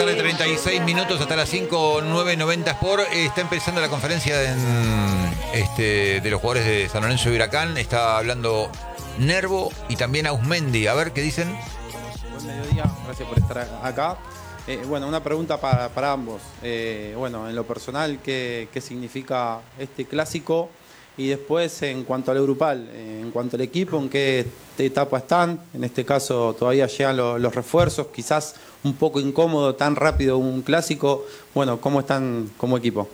tarde, 36 minutos hasta las 5, 9:90 Sport. Está empezando la conferencia de los jugadores de San Lorenzo y Huracán. Está hablando Nervo y también Ausmendi. A ver qué dicen. Buen mediodía, gracias por estar acá. Bueno, una pregunta para ambos. Bueno, en lo personal, ¿qué significa este clásico? Y después, en cuanto al grupal, en cuanto al equipo, ¿en qué etapa están? En este caso, todavía llegan los refuerzos, quizás un poco incómodo, tan rápido un clásico. Bueno, ¿cómo están como equipo?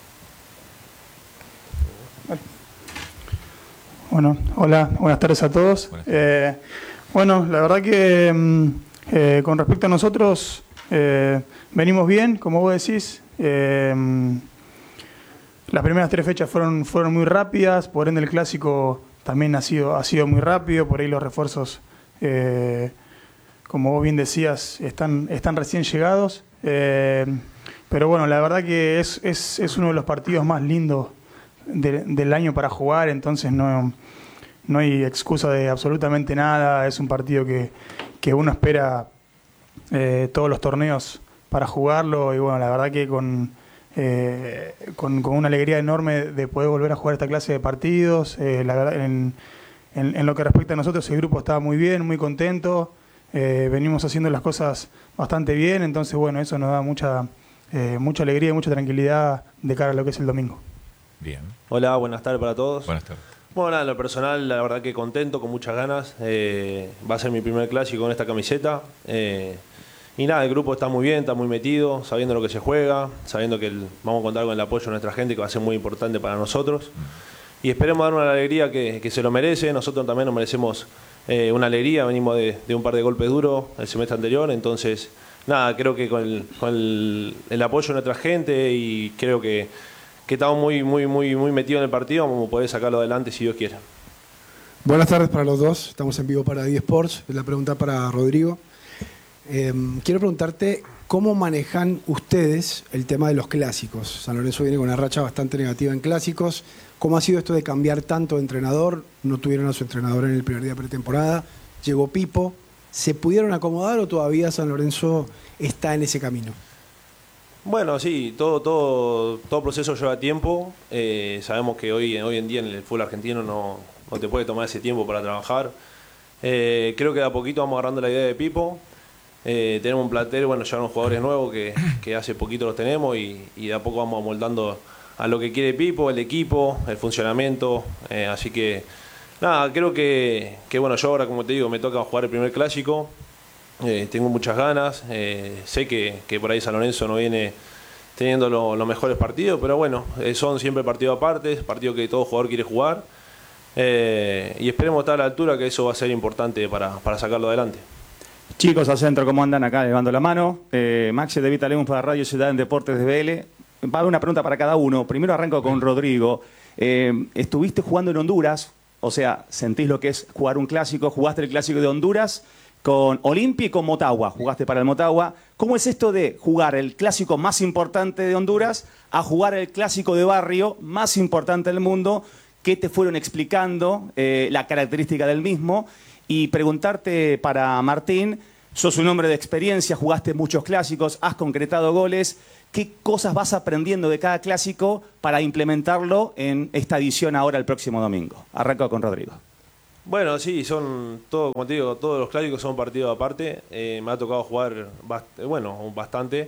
Bueno, hola, buenas tardes a todos. Bueno, la verdad que con respecto a nosotros, venimos bien, como vos decís. Las primeras 3 fechas fueron muy rápidas, por ende el clásico también ha sido muy rápido, por ahí los refuerzos, como vos bien decías, están recién llegados, pero bueno, la verdad que es uno de los partidos más lindos del año para jugar, entonces no hay excusa de absolutamente nada, es un partido que uno espera todos los torneos para jugarlo y bueno, la verdad que con una alegría enorme de poder volver a jugar esta clase de partidos. La verdad, en lo que respecta a nosotros, el grupo está muy bien, muy contento. Venimos haciendo las cosas bastante bien, entonces bueno, eso nos da mucha alegría y mucha tranquilidad de cara a lo que es el domingo. Bien. Hola, buenas tardes para todos. Buenas tardes. Bueno, nada, en lo personal, la verdad que contento, con muchas ganas. Va a ser mi primer clásico con esta camiseta. Y nada, el grupo está muy bien, está muy metido, sabiendo lo que se juega, sabiendo que vamos a contar con el apoyo de nuestra gente, que va a ser muy importante para nosotros. Y esperemos dar una alegría que se lo merece. Nosotros también nos merecemos una alegría. Venimos de un par de golpes duros el semestre anterior. Entonces, nada, creo que con el apoyo de nuestra gente y creo que estamos muy metidos en el partido, vamos a poder sacarlo adelante si Dios quiere. Buenas tardes para los dos. Estamos en vivo para eSports. La pregunta para Rodrigo. Quiero preguntarte cómo manejan ustedes el tema de los clásicos. San Lorenzo viene con una racha bastante negativa en clásicos. ¿Cómo ha sido esto de cambiar tanto de entrenador? No tuvieron a su entrenador en el primer día de pretemporada. Llegó Pipo. ¿Se pudieron acomodar o todavía San Lorenzo está en ese camino? Bueno, sí, todo proceso lleva tiempo. Sabemos que hoy en día en el fútbol argentino no te puede tomar ese tiempo para trabajar. Creo que de a poquito vamos agarrando la idea de Pipo. Tenemos un plantel, bueno, ya unos jugadores nuevos que hace poquito los tenemos y de a poco vamos amoldando a lo que quiere Pipo, el equipo, el funcionamiento. Así que, nada, creo que bueno, yo ahora, como te digo, me toca jugar el primer clásico. Tengo muchas ganas. Sé que por ahí San Lorenzo no viene teniendo los mejores partidos, pero bueno, son siempre partidos aparte, partidos que todo jugador quiere jugar. Y esperemos estar a la altura, que eso va a ser importante para sacarlo adelante. Chicos al centro, ¿cómo andan acá? Levando la mano. Maxi de Vita Lemus para Radio Ciudad en Deportes de BL. Va a haber una pregunta para cada uno. Primero arranco con Rodrigo. Estuviste jugando en Honduras, o sea, sentís lo que es jugar un clásico. Jugaste el clásico de Honduras con Olimpia y con Motagua. Jugaste para el Motagua. ¿Cómo es esto de jugar el clásico más importante de Honduras a jugar el clásico de barrio más importante del mundo? ¿Qué te fueron explicando? La característica del mismo. Y preguntarte para Martín, sos un hombre de experiencia, jugaste muchos clásicos, has concretado goles. ¿Qué cosas vas aprendiendo de cada clásico para implementarlo en esta edición ahora el próximo domingo? Arranco con Rodrigo. Bueno, sí, como te digo, todos los clásicos son partidos aparte. Me ha tocado jugar bastante.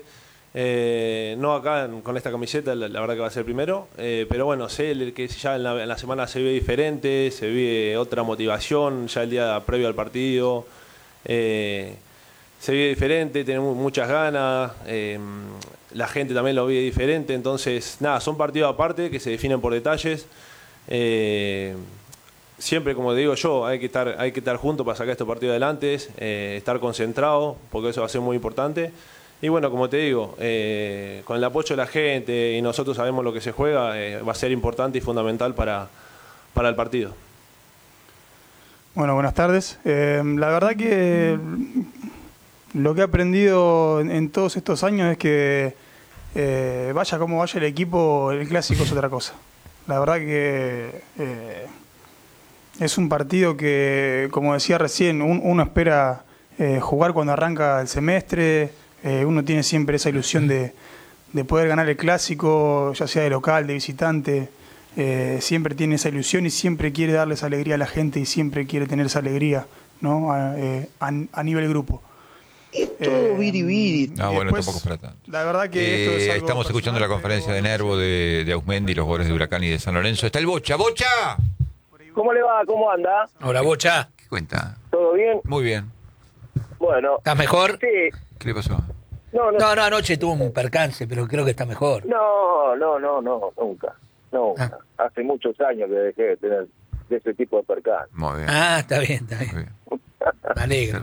No acá con esta camiseta, la verdad que va a ser primero, pero bueno, sé que ya en la semana se ve diferente, se ve otra motivación, ya el día previo al partido, se ve diferente, tenemos muchas ganas, la gente también lo ve diferente, entonces nada, son partidos aparte que se definen por detalles. Siempre, como digo yo, hay que estar juntos para sacar estos partidos adelante, estar concentrados, porque eso va a ser muy importante. Y bueno, como te digo, con el apoyo de la gente y nosotros sabemos lo que se juega, va a ser importante y fundamental para el partido. Bueno, buenas tardes. La verdad que lo que he aprendido en todos estos años es que vaya como vaya el equipo, el clásico es otra cosa. La verdad que es un partido que, como decía recién, uno espera jugar cuando arranca el semestre. Uno tiene siempre esa ilusión de poder ganar el clásico, ya sea de local, de visitante. Siempre tiene esa ilusión y siempre quiere darles alegría a la gente y siempre quiere tener esa alegría, ¿no? a nivel grupo. Bueno, tampoco es para tanto. La verdad que esto es algo estamos escuchando la conferencia de Nervo de Auzmendi, los jugadores de Huracán y de San Lorenzo. Está el Bocha. ¡Bocha! ¿Cómo le va? ¿Cómo anda? Hola, Bocha. ¿Qué cuenta? ¿Todo bien? Muy bien. Bueno. ¿Estás mejor? Sí. ¿Qué le pasó? No, anoche tuvo un percance, pero creo que está mejor. No, nunca. Hace muchos años que dejé de tener de ese tipo de percance. Muy bien. Está bien. Muy bien. Me alegro.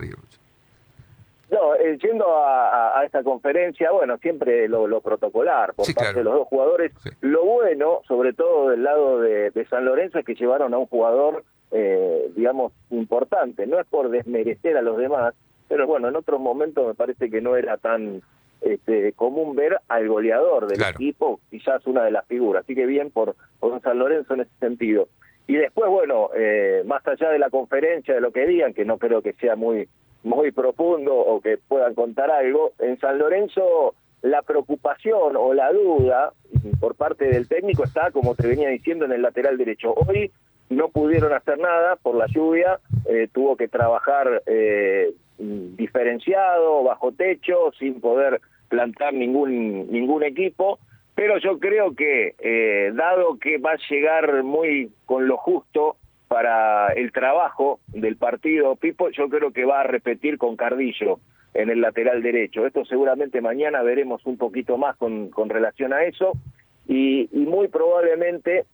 No, yendo a esta conferencia, bueno, siempre lo protocolar por parte de los dos jugadores. Sí. Lo bueno, sobre todo del lado de San Lorenzo, es que llevaron a un jugador, digamos, importante. No es por desmerecer a los demás, pero bueno, en otros momentos me parece que no era tan común ver al goleador del equipo, quizás una de las figuras. Así que bien por San Lorenzo en ese sentido. Y después, bueno, más allá de la conferencia, de lo que digan, que no creo que sea muy profundo o que puedan contar algo, en San Lorenzo la preocupación o la duda por parte del técnico está, como te venía diciendo, en el lateral derecho. Hoy no pudieron hacer nada por la lluvia, tuvo que trabajar diferenciado, bajo techo, sin poder plantar ningún equipo, pero yo creo que, dado que va a llegar muy con lo justo para el trabajo del partido, Pipo, yo creo que va a repetir con Cardillo en el lateral derecho. Esto seguramente mañana veremos un poquito más con relación a eso, y muy probablemente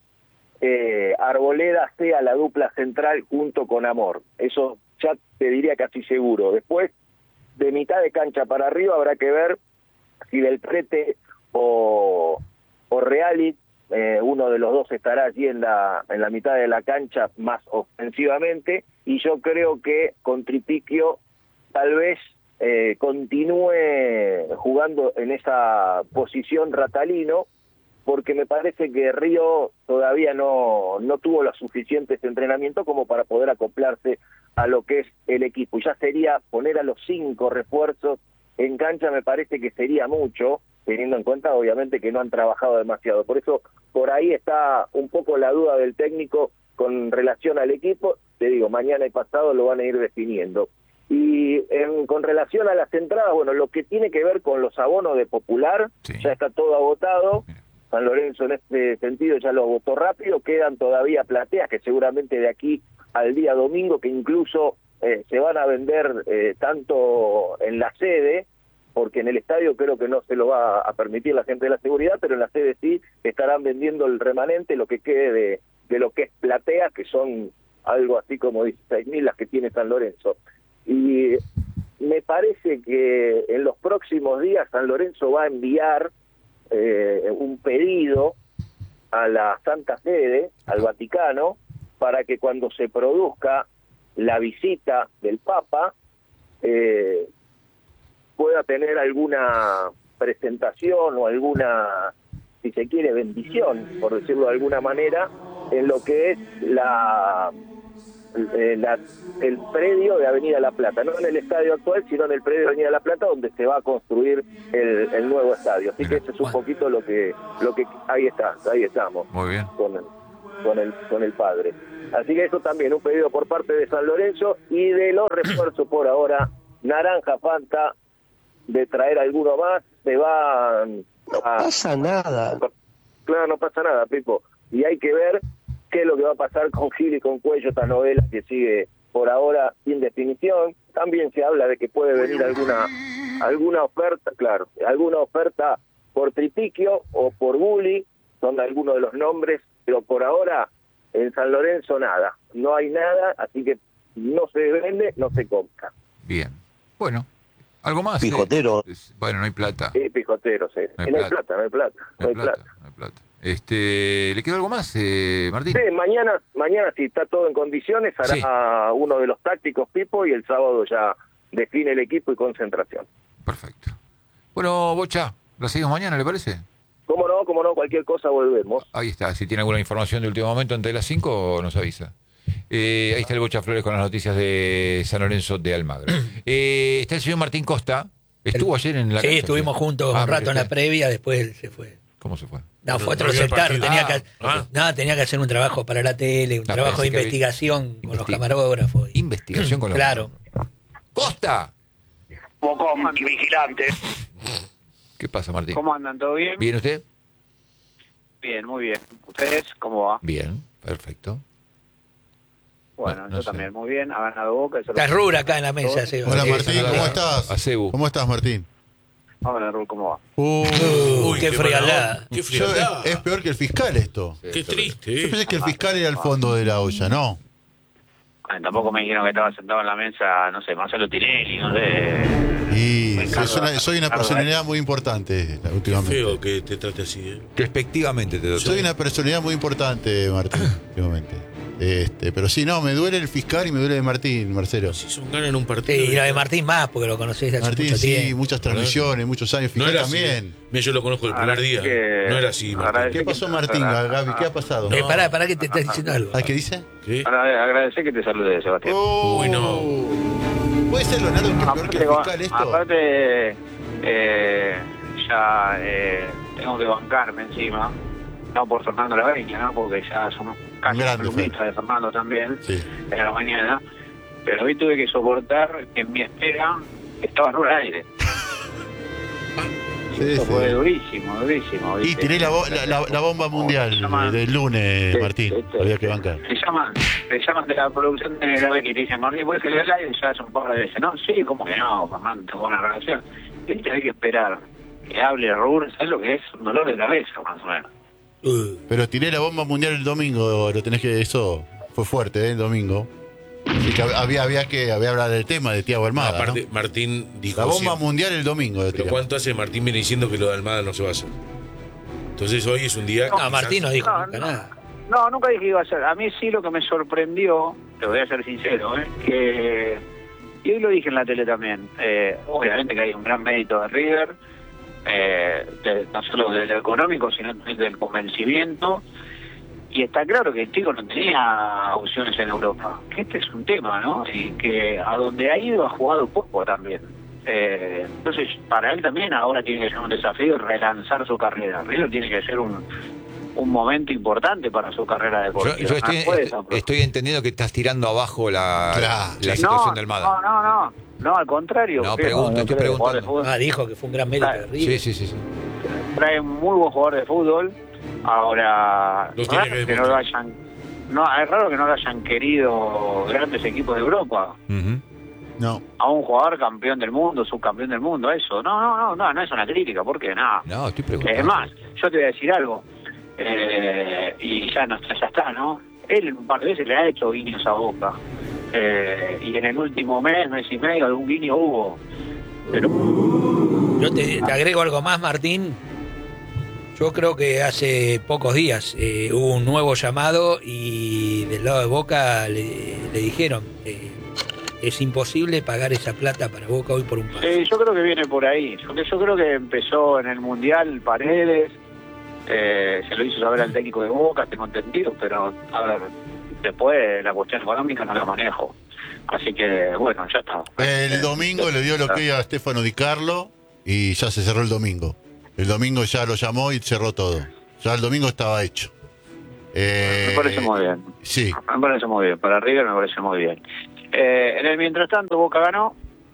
Arboleda sea la dupla central junto con Amor. Eso ya te diría casi seguro. Después, de mitad de cancha para arriba, habrá que ver si Del Prete o Reali, uno de los dos estará allí en la mitad de la cancha más ofensivamente, y yo creo que con Tripiquio tal vez continúe jugando en esa posición Ratalino, porque me parece que Río todavía no tuvo los suficientes entrenamientos como para poder acoplarse a lo que es el equipo. Y ya sería poner a los 5 refuerzos en cancha, me parece que sería mucho, teniendo en cuenta obviamente que no han trabajado demasiado. Por eso, por ahí está un poco la duda del técnico con relación al equipo. Te digo, mañana y pasado lo van a ir definiendo. Y con relación a las entradas, bueno, lo que tiene que ver con los abonos de Popular, ya está todo agotado. San Lorenzo en este sentido ya lo agotó rápido. Quedan todavía plateas que seguramente de aquí al día domingo, que incluso se van a vender tanto en la sede, porque en el estadio creo que no se lo va a permitir la gente de la seguridad, pero en la sede sí estarán vendiendo el remanente, lo que quede de lo que es platea, que son algo así como 16.000 las que tiene San Lorenzo. Y me parece que en los próximos días San Lorenzo va a enviar un pedido a la Santa Sede, al Vaticano, para que cuando se produzca la visita del Papa pueda tener alguna presentación o alguna, si se quiere, bendición, por decirlo de alguna manera, en lo que es el predio de Avenida La Plata, no en el estadio actual, sino en el predio de Avenida La Plata, donde se va a construir el nuevo estadio. Así que eso es un poquito lo que ahí estamos. Muy bien. Con el padre. Así que eso también, un pedido por parte de San Lorenzo, y de los refuerzos por ahora, naranja, Fanta, de traer alguno más, se van... No pasa nada. Claro, no pasa nada, Pipo. Y hay que ver qué es lo que va a pasar con Gil y con Cuello, esta novela que sigue por ahora sin definición. También se habla de que puede venir alguna oferta, alguna oferta por Tripiquio o por Bulli, son algunos de los nombres, pero por ahora en San Lorenzo nada, no hay nada, así que no se vende, no se compra. Bien, bueno, ¿algo más? Pijotero. Bueno, no hay plata. Sí, pijotero, sí. No hay plata. ¿Le quedó algo más, Martín? Sí, mañana si está todo en condiciones, hará uno de los tácticos, Pipo, y el sábado ya define el equipo y concentración. Perfecto. Bueno, Bocha, ¿la seguimos mañana, le parece? Cómo no, cualquier cosa volvemos. Ahí está, si tiene alguna información de último momento antes de las 5, nos avisa. Ahí está el Bocha Flores con las noticias de San Lorenzo de Almagro. Está el señor Martín Costa, ¿Estuvo ayer en la Sí, cancha? estuvimos juntos un rato en la previa, después él se fue. ¿Cómo se fue? No, fue otro no había sector. partido. Tenía que hacer un trabajo para la tele, un No, trabajo de pensé que investigación con los camarógrafos. Investigación con los Claro. ¡Costa! Bocón y vigilante. ¿Qué pasa, Martín? ¿Cómo andan? ¿Todo bien? ¿Bien usted? Bien, muy bien. ¿Ustedes cómo va? Bien, perfecto. Bueno, No yo sé. también, muy bien. Ha ganado Boca. Está Rura acá en la mesa, Seba. Hola Sí, Martín, saluda ¿cómo a estás? Cebu. ¿Cómo estás, Martín? Hola, Rul, ¿cómo va? Uy, qué frialdad. Qué Yo- frialdad. es peor que el fiscal esto. Qué triste, Yo ¿eh? pensé que el fiscal era el fondo de la olla, ¿no? Tampoco me dijeron que estaba sentado en la mesa, no sé, Marcelo Tinelli, no sé. Y Ricardo, soy una Ricardo, personalidad muy importante Qué últimamente. feo que te trate así, ¿eh? Despectivamente te doy. Soy una personalidad muy importante, Martín, últimamente. Pero sí, no, me duele el fiscal y me duele de Martín, Marcelo. Si son ganan un partido. Sí, y lo de Martín más, porque lo conocés hace Martín, mucho sí, tiempo. muchas transmisiones, muchos años. No Fiscal era así. también. Mira, yo lo conozco el primer día. que- No era así, Martín. ¿Qué pasó, Martín? Gaby, ¿qué ha pasado? No. Pará que te estás diciendo algo. ¿Ah, qué dice? ¿Qué? Agradecer que te salude, Sebastián. Uy, no. ¿Puede ser, Leonardo, que es peor que el fiscal esto? Aparte, ya tengo que bancarme encima. No por Fernando Laveña, ¿no? Porque ya somos casi Grande, columnistas de Fernando también, Sí. en la mañana. Pero hoy tuve que soportar que en mi espera estaba Rul al aire. Sí, Eso sí. fue durísimo, durísimo. Y ¿viste? tiré la bomba mundial del lunes, Sí, Martín. ¿viste? Había que bancar. Me llaman de la producción de la Becky y te dicen, Martín, ¿puedes salir al aire? Ya es un par de veces. No, sí, como que no, Fernando, tengo una relación. Viste, hay que esperar que hable Rul, ¿sabes lo que es? Un dolor de cabeza, más o menos. Pero tiré la bomba mundial el domingo, lo tenés que... Eso fue fuerte, el domingo. Así que había que hablar del tema de Thiago Almada, ¿no? Aparte, Martín dijo. La bomba siempre- mundial el domingo. Pero ¿cuánto hace Martín viene diciendo que lo de Almada no se va a hacer? Entonces hoy es un día. No, Martín no dijo No, nunca no. nada. No, nunca dije que iba a ser. A mí sí lo que me sorprendió, te voy a ser sincero, que, y hoy lo dije en la tele también, obviamente que hay un gran mérito de River, no solo del económico, sino también del convencimiento, y está claro que el chico no tenía opciones en Europa, que este es un tema, ¿no? Y que a donde ha ido ha jugado poco también. Entonces, para él también ahora tiene que ser un desafío relanzar su carrera. River tiene que ser un momento importante para su carrera deportiva. Yo No puede desaprobar. estoy entendiendo que estás tirando abajo la Claro. situación de Almada. No, al contrario. No, porque pregunto, estoy creo que jugador de preguntando. fútbol Dijo que fue un gran mérito de River. Sí. trae un muy buen jugador de fútbol. Ahora, Los tiene que raro que no lo hayan, es raro que no lo hayan querido grandes equipos de Europa. No. A un jugador campeón del mundo, subcampeón del mundo, eso. No es una crítica, porque nada. No, estoy preguntando. Es más, yo te voy a decir algo, y ya está, ¿no? Él un par de veces le ha hecho guiños a Boca, y en el último mes y medio algún guiño hubo, pero... Yo te agrego algo más, Martín. Yo creo que hace pocos días hubo un nuevo llamado y del lado de Boca le dijeron es imposible pagar esa plata para Boca hoy por un pase. yo creo que viene por ahí. Yo creo que empezó en el Mundial Paredes, se lo hizo saber al técnico de Boca, tengo entendido, pero a ver, después la cuestión económica no la manejo. Así que, bueno, ya está. El domingo le dio lo que a Stefano Di Carlo y ya se cerró el domingo. El domingo ya lo llamó y cerró todo. Ya el domingo estaba hecho. Me parece muy bien. Sí. Me parece muy bien. Para River me parece muy bien. En el mientras tanto, Boca ganó.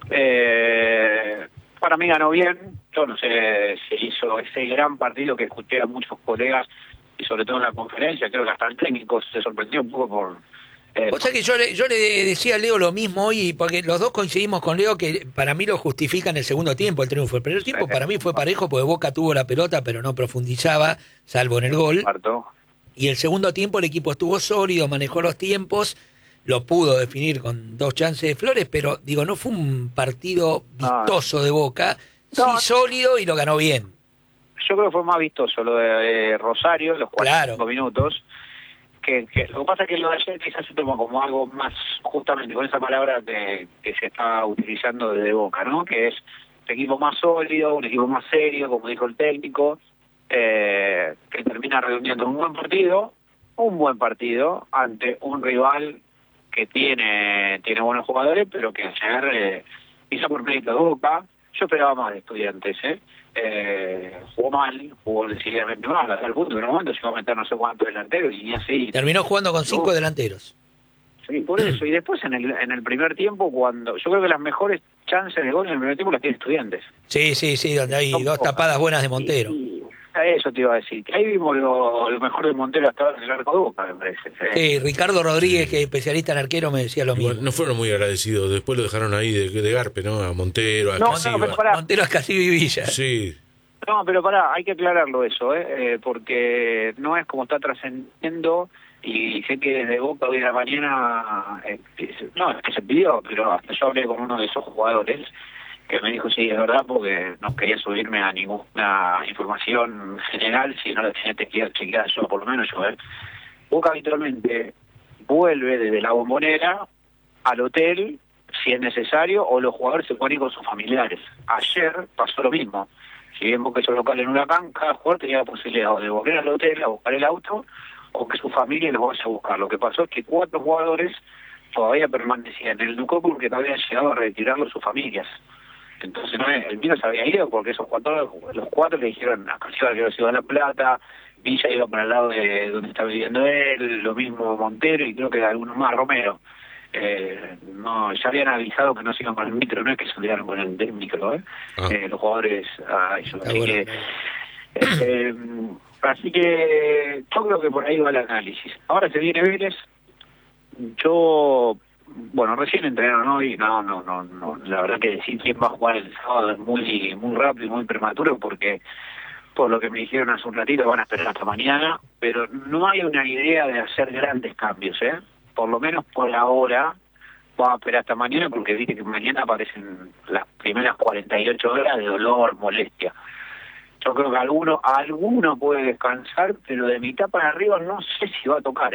Para mí ganó bien. Yo no sé, se hizo ese gran partido que escuché a muchos colegas y sobre todo en la conferencia. Creo que hasta el técnico se sorprendió un poco por... O sea que yo le decía a Leo lo mismo hoy, porque los dos coincidimos con Leo que para mí lo justifica en el segundo tiempo el triunfo. El primer tiempo para mí fue parejo porque Boca tuvo la pelota pero no profundizaba, salvo en el gol. Y el segundo tiempo el equipo estuvo sólido, manejó los tiempos, lo pudo definir con 2 chances de Flores, pero digo, no fue un partido vistoso de Boca, sí sólido y lo ganó bien. Yo creo que fue más vistoso lo de Rosario, los 45 minutos. Que lo que pasa es que lo de ayer quizás se toma como algo más, justamente con esa palabra que se está utilizando desde Boca, ¿no? Que es un equipo más sólido, un equipo más serio, como dijo el técnico, que termina reuniendo un buen partido ante un rival que tiene buenos jugadores, pero que ayer hizo por mérito de Boca, Yo esperaba más de Estudiantes, jugó mal, jugó decididamente mal, hasta el punto que en un momento se iba a meter no sé cuántos delanteros y ni así. Terminó jugando con 5 delanteros. Sí, por eso. Y después en el primer tiempo, cuando yo creo que las mejores chances de gol en el primer tiempo las tiene Estudiantes. Sí, donde hay dos tapadas buenas de Montero. A eso te iba a decir. Ahí vimos lo mejor de Montero hasta ahora en el arco de Boca, me parece. Sí, Ricardo Rodríguez, que es especialista en arquero, me decía lo mismo. Igual, no fueron muy agradecidos. Después lo dejaron ahí de Garpe, ¿no? A Montero, a Casiva. pero pará. Montero es Casiva y Villa. Sí. No, pero pará, hay que aclararlo eso, porque no es como está trascendiendo. Y sé que desde Boca hoy de la mañana, no, es que se pidió, pero hasta yo hablé con uno de esos jugadores que me dijo, sí, es verdad, porque no quería subirme a ninguna información general, si no la tenía que chequear yo, por lo menos yo. Boca habitualmente vuelve desde la Bombonera al hotel, si es necesario, o los jugadores se pueden ir con sus familiares. Ayer pasó lo mismo. Si bien Boca hizo local en Huracán, cada jugador tenía la posibilidad de volver al hotel a buscar el auto, o que su familia los vaya a buscar. Lo que pasó es que 4 jugadores todavía permanecían en el Ducó porque no habían llegado a retirarlo sus familias. Entonces el mío se había ido porque los 4 le dijeron a Casiva que iba a La Plata, Villa iba para el lado de donde está viviendo él, lo mismo Montero y creo que algunos más, Romero. No, ya habían avisado que no se iban con el micro, no es que se olvidaron con el micro, los jugadores a ellos. Así que yo creo que por ahí va el análisis. Ahora se viene Vélez. Recién entrenaron hoy. No. La verdad que decir quién va a jugar el sábado es muy rápido y muy prematuro porque, por lo que me dijeron hace un ratito, van a esperar hasta mañana. Pero no hay una idea de hacer grandes cambios, Por lo menos por ahora vamos a esperar hasta mañana porque viste que mañana aparecen las primeras 48 horas de dolor, molestia. Yo creo que alguno puede descansar, pero de mitad para arriba no sé si va a tocar,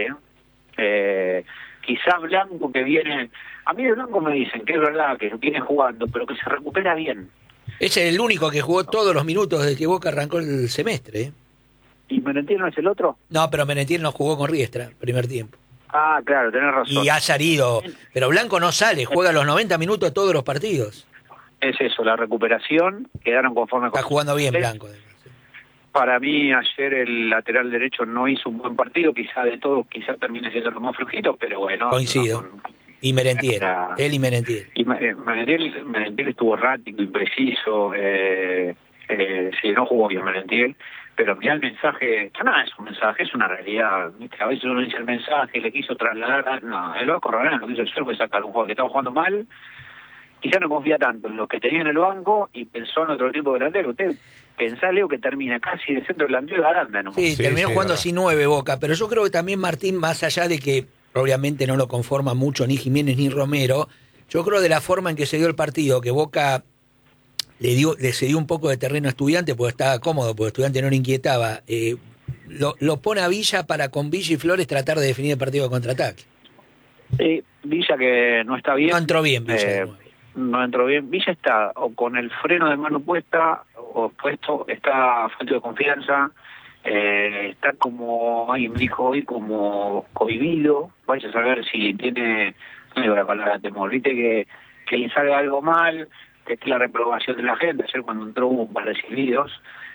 quizás Blanco que viene... A mí de Blanco me dicen que es verdad que viene jugando, pero que se recupera bien. Es el único que jugó todos los minutos desde que Boca arrancó el semestre, ¿Y Merentiel no es el otro? No, pero Merentiel no jugó con Riestra, primer tiempo. Ah, claro, tenés razón. Y ha salido, pero Blanco no sale, juega los 90 minutos todos los partidos. Es eso, la recuperación, quedaron conformes con... Está jugando bien Blanco. Para mí ayer el lateral derecho no hizo un buen partido, quizá de todos, quizá termine siendo lo más flojito, pero bueno. Coincido. Y Merentiel, él y Merentiel. Y Merentiel estuvo errático, impreciso, sí, no jugó bien Merentiel, pero mirá el mensaje, no es un mensaje, es una realidad. A veces uno dice el mensaje, le quiso trasladar, no, el Vasco Rodríguez lo que hizo ayer fue sacar un jugador que estaba jugando mal. Quizá no confía tanto en los que tenía en el banco y pensó en otro tipo de delantero. Usted pensá, Leo, que termina casi de centro delantero de Aranda, ¿no? Sí, terminó jugando así 9 Boca, pero yo creo que también Martín, más allá de que obviamente no lo conforma mucho ni Jiménez ni Romero, yo creo de la forma en que se dio el partido, que Boca le cedió un poco de terreno a Estudiantes porque estaba cómodo, porque Estudiantes no le inquietaba, lo pone a Villa para con Villa y Flores tratar de definir el partido de contraataque. Sí, Villa que no está bien. No entró bien Villa. No entró bien. Villa está o con el freno de mano puesto, está falto de confianza, está como alguien me dijo hoy, como cohibido. Vaya a saber si tiene, no digo la palabra temor, viste que le salga algo mal, que es la reprobación de la gente. Ayer cuando entró hubo un par de silbidos,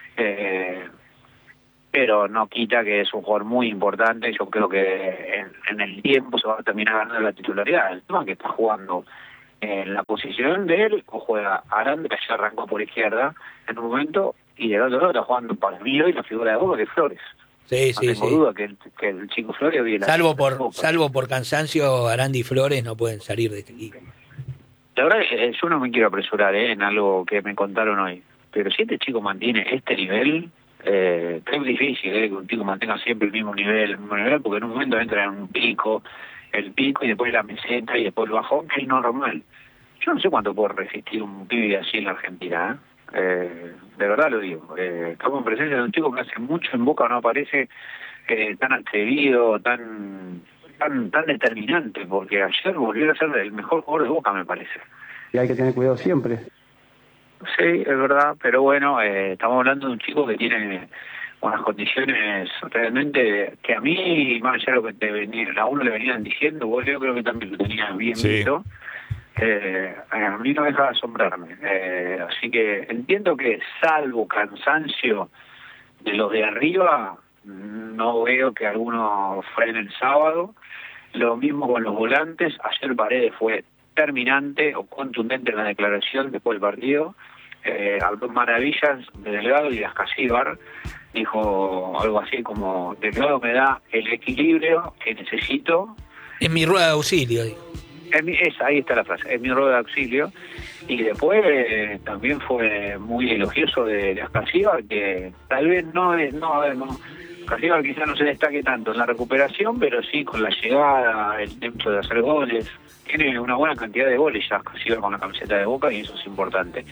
pero no quita que es un jugador muy importante. Yo creo que en el tiempo se va a terminar ganando la titularidad. El tema es que está jugando en la posición de él, o juega Aranda, que ya arrancó por izquierda en un momento, y del otro lado está jugando para mí hoy la figura de Boca, que es Flores. Sí, no tengo duda que el chico Flores viene. Salvo por cansancio, Aranda y Flores no pueden salir de este equipo. La verdad es que yo no me quiero apresurar en algo que me contaron hoy, pero si este chico mantiene este nivel, es difícil que un chico mantenga siempre el mismo nivel, porque en un momento entra en un pico, el pico y después la meseta y después el bajón, que es normal. Yo no sé cuánto puede resistir un pibe así en la Argentina, de verdad lo digo. Estamos en presencia de un chico que hace mucho en Boca no aparece tan atrevido, tan determinante, porque ayer volvió a ser el mejor jugador de Boca, me parece. Y hay que tener cuidado siempre. Sí, es verdad, pero bueno, estamos hablando de un chico que tiene unas condiciones realmente que a mí, más allá de lo que a uno le venían diciendo, vos yo creo que también lo tenías bien visto, a mí no deja de asombrarme. Así que entiendo que, salvo cansancio de los de arriba, no veo que alguno frene el sábado. Lo mismo con los volantes. Ayer Paredes fue terminante o contundente en la declaración después del partido. Habló maravillas de Delgado y de Ascasíbar. Dijo algo así como: Delgado me da el equilibrio que necesito. Es mi rueda de auxilio, dijo. Ahí está la frase, es mi rueda de auxilio. Y después también fue muy elogioso de Ascasíbar, que tal vez no. Ascasíbar quizás no se destaque tanto en la recuperación, pero sí con la llegada, el tiempo de hacer goles. Tiene una buena cantidad de goles ya Ascasíbar con la camiseta de Boca, y eso es importante.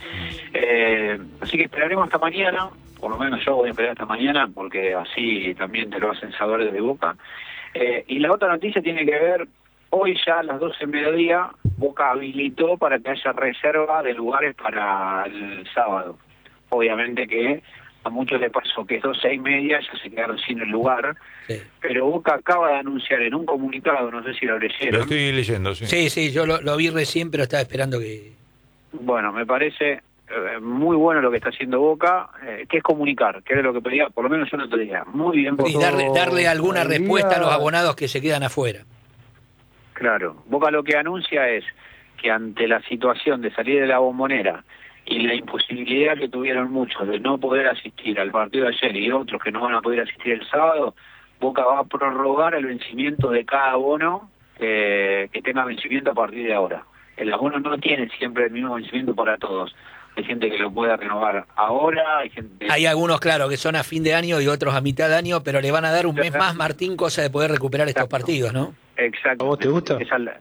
Así que esperaremos hasta mañana, por lo menos yo voy a esperar hasta mañana, porque así también te lo hacen saber desde Boca. Y la otra noticia tiene que ver, hoy ya a las 12 del mediodía, Boca habilitó para que haya reserva de lugares para el sábado. Obviamente que a muchos les pasó que 12:30 ya se quedaron sin el lugar, sí. Pero Boca acaba de anunciar en un comunicado, no sé si lo leyeron. Lo estoy leyendo, sí. Sí, yo lo vi recién, pero estaba esperando que... Bueno, me parece muy bueno lo que está haciendo Boca, que es comunicar, que era lo que pedía, por lo menos yo no te diría. Muy bien. Y darle alguna respuesta a los abonados que se quedan afuera. Claro, Boca lo que anuncia es que ante la situación de salir de la Bombonera y la imposibilidad que tuvieron muchos de no poder asistir al partido de ayer y otros que no van a poder asistir el sábado, Boca va a prorrogar el vencimiento de cada abono que tenga vencimiento a partir de ahora. El abono no tiene siempre el mismo vencimiento para todos. Hay gente que lo puede renovar ahora, hay algunos, claro, que son a fin de año y otros a mitad de año, pero le van a dar un mes más, Martín, cosa de poder recuperar estos partidos, ¿no? Exacto. ¿A vos te gusta?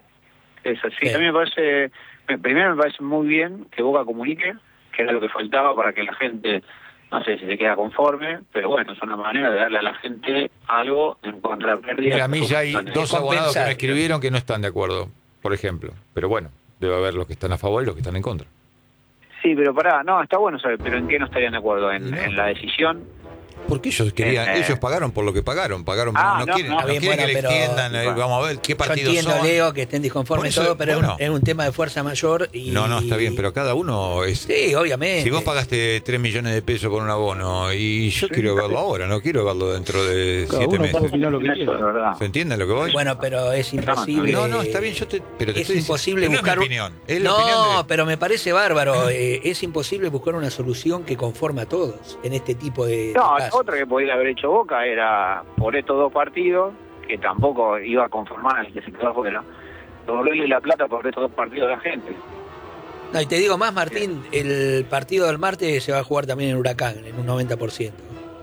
Eso sí, a mí me parece, primero me parece muy bien que Boca comunique, que era lo que faltaba para que la gente, no sé si se queda conforme, pero bueno, es una manera de darle a la gente algo en contra de pérdida. A mí ya hay dos abonados que me escribieron que no están de acuerdo, por ejemplo, pero bueno, debe haber los que están a favor y los que están en contra. Sí, pero está bueno saber, pero ¿en qué no estarían de acuerdo? ¿En la decisión? Porque ellos querían, ellos pagaron por lo que pagaron, no quieren que le extiendan, vamos a ver qué partidos yo entiendo, son. Leo, que estén disconformes todo, pero es un tema de fuerza mayor y... No, está bien, pero cada uno es... Sí, obviamente. Si vos pagaste 3 millones de pesos por un abono y yo quiero verlo ahora, no quiero verlo dentro de 7 meses. ¿Se entiende lo que voy? Bueno, pero es imposible... No, está bien, pero te es imposible buscar... No es mi opinión, pero me parece bárbaro. Es imposible buscar una solución que conforme a todos en este tipo de casos. Otra que podría haber hecho Boca era, por estos dos partidos, que tampoco iba a conformar al que se quedó afuera, doble la plata por estos dos partidos de la gente. No, y te digo más, Martín, el partido del martes se va a jugar también en Huracán, en un 90%.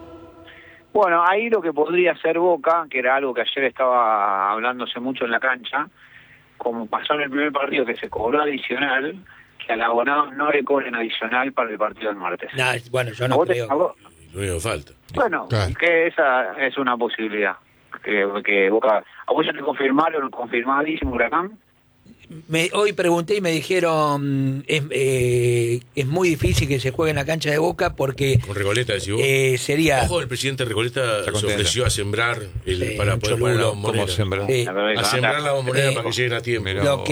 Bueno, ahí lo que podría hacer Boca, que era algo que ayer estaba hablándose mucho en la cancha, como pasó en el primer partido que se cobró adicional, que al abonado no le cobren adicional para el partido del martes. Bueno, yo no creo. Lo único que falta. Bueno, claro. Que esa es una posibilidad. Que Boca... ¿A vos ya te confirmadísimo Huracán? Hoy pregunté y me dijeron es muy difícil que se juegue en la cancha de Boca porque... Con Recoleta, decís vos. Sería... Ojo, el presidente Recoleta se ofreció a sembrar para poder poner la bombonera. A sembrar la bombonera para que lleguen a tiempo.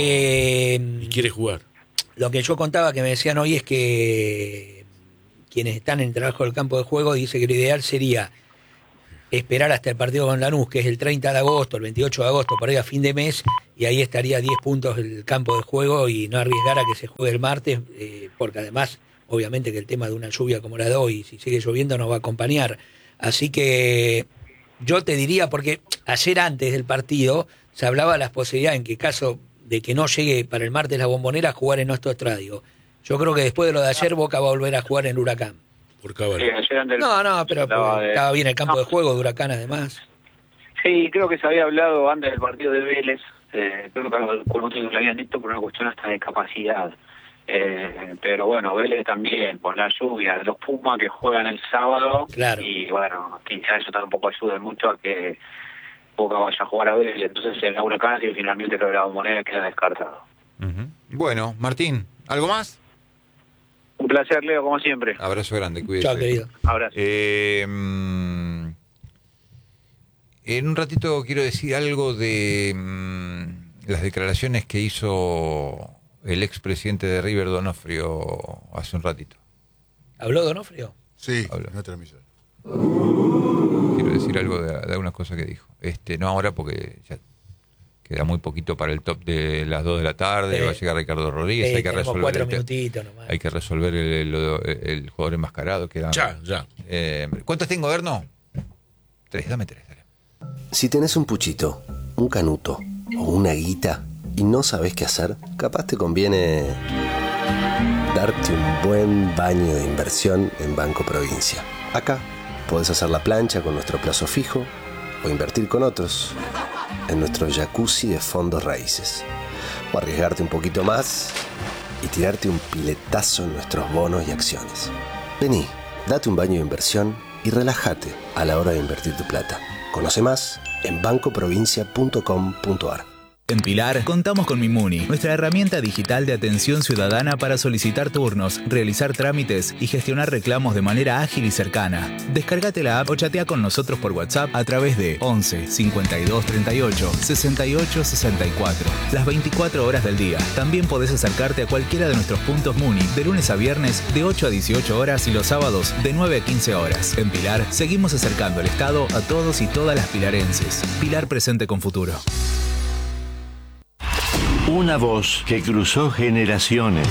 Y quiere jugar. Lo que yo contaba que me decían hoy es que quienes están en el trabajo del campo de juego dice que lo ideal sería esperar hasta el partido con Lanús, que es el 30 de agosto, el 28 de agosto, por ahí a fin de mes, y ahí estaría 10 puntos el campo de juego y no arriesgar a que se juegue el martes, porque además, obviamente que el tema de una lluvia como la de hoy, si sigue lloviendo, nos va a acompañar. Así que yo te diría, porque ayer antes del partido se hablaba de las posibilidades en que caso de que no llegue para el martes la Bombonera, jugar en nuestro estadio. Yo creo que después de lo de ayer, Boca va a volver a jugar en Huracán. Por Caballo. Pero estaba bien el campo de juego de Huracán, además. Sí, creo que se había hablado antes del partido de Vélez, creo que con otros lo habían dicho por una cuestión hasta de capacidad. Pero bueno, Vélez también, por la lluvia, los Pumas que juegan el sábado, claro. Y bueno, quizás eso tampoco ayuda mucho a que Boca vaya a jugar a Vélez, entonces en la Huracán y finalmente creo que la Bombonera queda descartado. Bueno, Martín, ¿algo más? Un placer, Leo, como siempre. Abrazo grande, cuídese. Chao, querido. Abrazo. En un ratito quiero decir algo de las declaraciones que hizo el expresidente de River, Donofrio, hace un ratito. ¿Habló Donofrio? Sí, habló. En otra emisora. Quiero decir algo de algunas cosas que dijo. No ahora porque ya queda muy poquito para el top de las 2 de la tarde, va a llegar Ricardo Rodríguez, hay que resolver 4 minutitos nomás. Hay que resolver el jugador enmascarado. Ya. ¿Cuántas tengo, Erno? 3, dame 3. Dale. Si tenés un puchito, un canuto o una guita y no sabés qué hacer, capaz te conviene darte un buen baño de inversión en Banco Provincia. Acá podés hacer la plancha con nuestro plazo fijo o invertir con otros en nuestro jacuzzi de fondos raíces. O arriesgarte un poquito más y tirarte un piletazo en nuestros bonos y acciones. Vení, date un baño de inversión y relájate a la hora de invertir tu plata. Conoce más en bancoprovincia.com.ar. En Pilar contamos con Mimuni, nuestra herramienta digital de atención ciudadana para solicitar turnos, realizar trámites y gestionar reclamos de manera ágil y cercana. Descárgate la app o chatea con nosotros por WhatsApp a través de 11 52 38 68 64. Las 24 horas del día. También podés acercarte a cualquiera de nuestros puntos Muni de lunes a viernes de 8 a 18 horas y los sábados de 9 a 15 horas. En Pilar seguimos acercando el Estado a todos y todas las pilarenses. Pilar presente con futuro. Una voz que cruzó generaciones.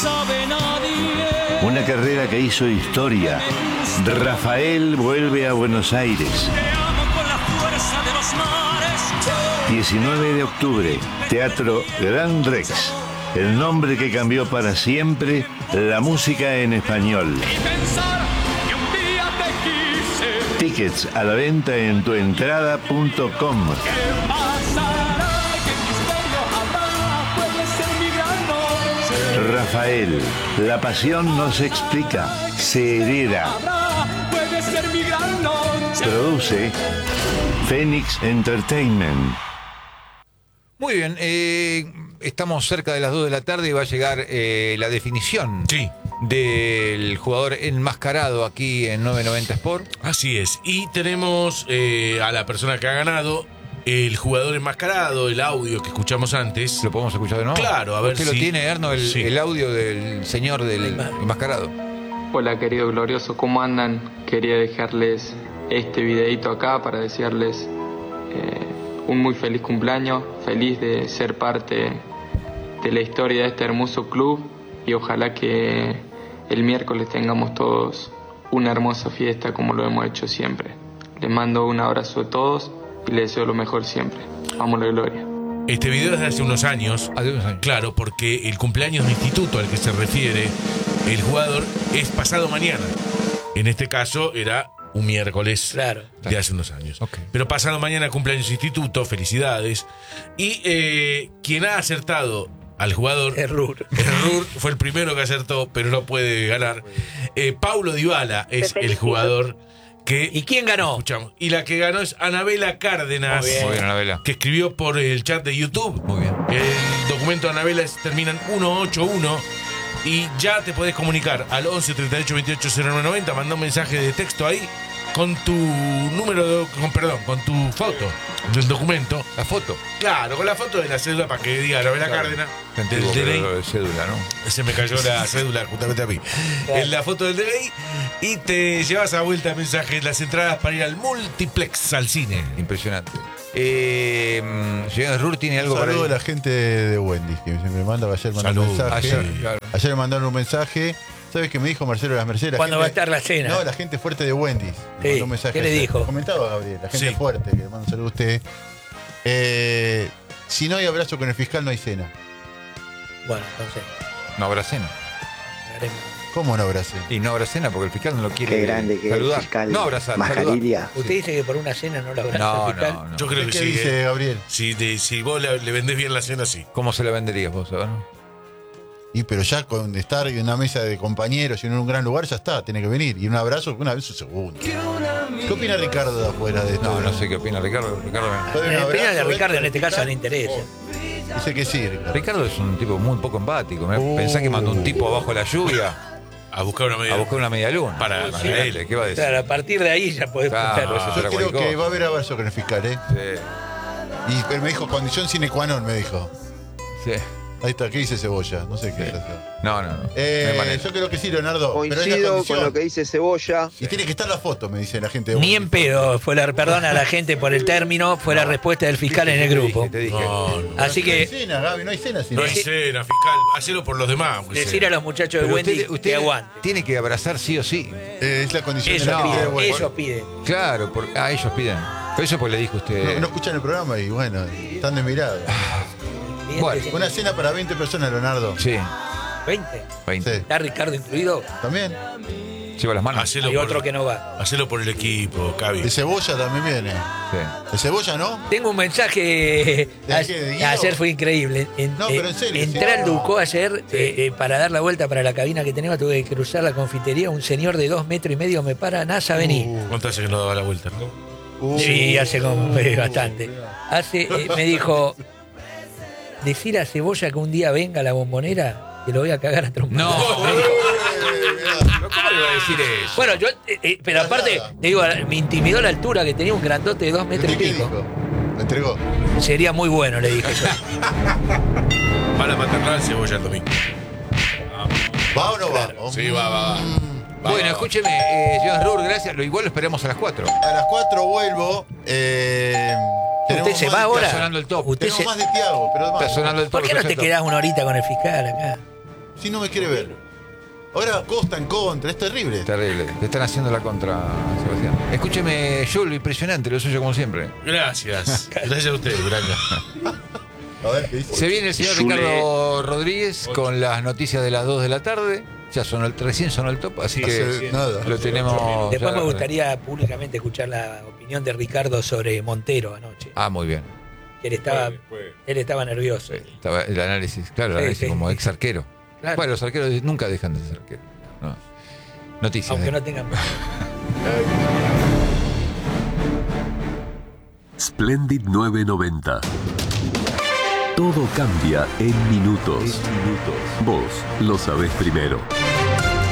Una carrera que hizo historia. Rafael vuelve a Buenos Aires. 19 de octubre, Teatro Gran Rex. El nombre que cambió para siempre la música en español. Tickets a la venta en tuentrada.com. Rafael, la pasión no se explica, se hereda. Produce Phoenix Entertainment. Muy bien, estamos cerca de las 2 de la tarde y va a llegar la definición del jugador enmascarado aquí en 990 Sport. Así es, y tenemos a la persona que ha ganado el jugador enmascarado, el audio que escuchamos antes. ¿Lo podemos escuchar de nuevo? Claro, a ver si... ¿Usted lo tiene, Erno, el audio del señor del enmascarado? Hola, querido glorioso, ¿cómo andan? Quería dejarles este videito acá para desearles un muy feliz cumpleaños, feliz de ser parte de la historia de este hermoso club y ojalá que el miércoles tengamos todos una hermosa fiesta como lo hemos hecho siempre. Les mando un abrazo a todos y les deseo lo mejor siempre. Vamos a la gloria. Este video es de hace unos años. Claro, porque el cumpleaños de instituto al que se refiere el jugador es pasado mañana. En este caso era un miércoles de hace unos años. Pero pasado mañana cumpleaños de instituto, felicidades. Y quien ha acertado al jugador, Errur fue el primero que acertó, pero no puede ganar. Paulo Dybala es el jugador. ¿Y quién ganó? Escuchamos. Y la que ganó es Anabela Cárdenas. Muy bien, Anabela. Que escribió por el chat de YouTube. Muy bien. El documento de Anabela termina en 181. Y ya te podés comunicar al 11 38 28 0990. Manda un mensaje de texto ahí con tu número, con tu foto del documento. ¿La foto? Claro, con la foto de la cédula para que diga Anabela Cárdenas. Del DNI. De cédula, ¿no? Se me cayó la cédula justamente a mí. En la foto del DNI y te llevas a vuelta mensajes, las entradas para ir al multiplex, al cine. Impresionante. Señor Rur, ¿tiene algo para saludo a la gente de Wendy's que siempre manda. Ayer mandó un mensaje. Ayer me mandaron un mensaje. ¿Sabes qué me dijo Marcelo de las Mercedes? ¿Cuándo va a estar la cena? No, la gente fuerte de Wendy's. Sí. Mandó un mensaje. ¿Qué le dijo? Comentaba Gabriel, la gente fuerte, que le mando un saludo a usted. Si no hay abrazo con el fiscal, no hay cena. Bueno, entonces. No habrá cena. ¿Cómo no habrá cena? Y no habrá cena porque el fiscal no lo quiere. Qué grande que saludar. es el fiscal. No abrazar. Mascarilla. ¿Usted dice que por una cena no lo abraza el fiscal? No. Yo creo que ¿Qué sí. dice Gabriel? Si vos le vendés bien la cena, sí. ¿Cómo se la venderías vos, no? Y pero ya con estar en una mesa de compañeros y en un gran lugar, ya está, tiene que venir. Y un abrazo, una vez un segundo. ¿Qué opina Ricardo de afuera de esto? No sé qué opina Ricardo. La opinión de Ricardo en este caso no le interesa. Dice que sí, Ricardo. Ricardo es un tipo muy poco empático. Pensá que mandó un tipo abajo de la lluvia a buscar una media luna. Para él. ¿Qué va a decir? Claro, a partir de ahí ya podés escucharlo. Yo creo que va a haber abrazo con el fiscal, ¿eh? Sí. Y él me dijo, condición sine qua non, me dijo. Sí. Ahí está, ¿qué dice Cebolla? No sé qué es eso. No. No hay manera. Yo creo que sí, Leonardo. pero es la Coincido condición. con lo que dice Cebolla. Y tiene que estar la foto, me dice la gente. de Ni Bondi. en pedo, perdona a la gente por el término, fue la respuesta del fiscal en el grupo. Te dije. Así No hay que cena, Gaby, no hay cena. No hay cena, fiscal. Hacelo por los demás. aunque decir sea. a los muchachos de Pero Wendy usted que aguante. tiene que abrazar sí o sí. Es la condición Ellos de la gente de piden, Bondi. ellos piden. Claro, ellos piden. Pero eso pues le dijo usted. No escuchan el programa y bueno, están de mirada. Bueno, Una cena para 20 personas, Leonardo. sí, 20. 20. Sí. ¿Está Ricardo incluido? ¿También? Lleva las manos. Hacelo Hay por, otro que no va. hacelo por el equipo, Cavi. De Cebolla también viene. Sí. ¿De Cebolla no? Tengo un mensaje. ¿De qué, de Guido? Ayer fue increíble. No, pero en serio, Entré sí. al Ducó ayer para dar la vuelta para la cabina que tenemos. Tuve que cruzar la confitería. Un señor de 2,5 metros me para. Nasa, vení. ¿Cuánto hace que no daba la vuelta? Sí, hace como bastante. Me dijo, decir a Cebolla que un día venga a la Bombonera, que lo voy a cagar a trompar. No. Me dijo. ¿Pero ¿Cómo le va a decir eso? Bueno, yo, pero aparte, te digo, me intimidó la altura, que tenía un grandote de 2 metros y ¿Qué pico. dijo? ¿Me entregó? Sería muy bueno, le dije yo. Van a matarla al Cebolla el domingo. ¿Va o no va? Sí, va. Bueno, escúcheme, señor Rur, gracias. Igual lo esperamos a las 4. A las 4 vuelvo. ¿Usted se va ahora? Está sonando el top. Usted Tengo más de Tiago, pero Está sonando el top. ¿Por qué no te quedás una horita con el fiscal acá? Si no me quiere ver. Ahora Costa en contra, es terrible. Terrible. Te están haciendo la contra, Sebastián. Escúcheme, Jules, impresionante, lo suyo como siempre. Gracias. Gracias a usted, Duranga. A ver, ¿qué dice? Se viene el señor Ricardo Rodríguez con las noticias de las 2 de la tarde. Ya recién sonó el top, así que nada. lo tenemos. Después ya. me gustaría públicamente escuchar la opinión de Ricardo sobre Montero anoche. Ah, muy bien. Él estaba nervioso. Estaba el análisis, claro, el Sí, análisis sí. como ex arquero. Claro. Bueno, los arqueros nunca dejan de ser arqueros. No. Noticias. Aunque no tengan. Splendid 990. Todo cambia en minutos. Vos lo sabés primero.